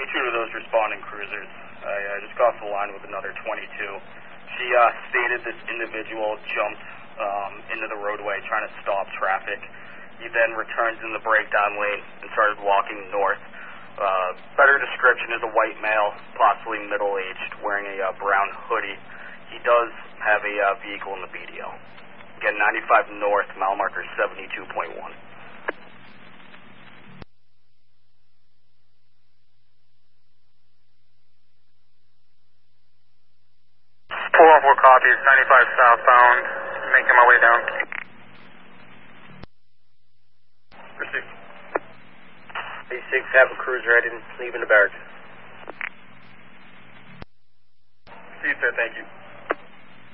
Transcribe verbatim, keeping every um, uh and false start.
two of those responding cruisers. I uh, just got off the line with another twenty-two. She uh, stated this individual jumped um, into the roadway trying to stop traffic. He then returns in the breakdown lane and started walking north. Uh, better description is a white male, possibly middle-aged, wearing a uh, brown hoodie. He does have a uh, vehicle in the B D L. Again, ninety-five north, mile marker seventy-two point one. four one four copies, ninety-five southbound, making my way down. Received. eighty-six, have a cruiser heading, leaving the barracks. See you, sir. Thank you.